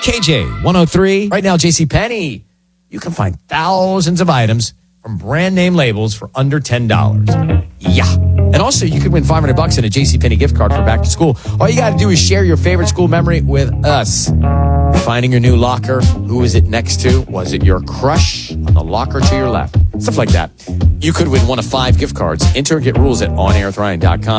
KJ 103. Right now, JCPenney, you can find thousands of items from brand name labels for under $10. Yeah. And also, you could win $500 in a JCPenney gift card for back to school. All you got to do is share your favorite school memory with us. Finding your new locker. Who was it next to? Was it your crush on the locker to your left? Stuff like that. You could win one of 5 gift cards. Enter and get rules at onairwithryan.com.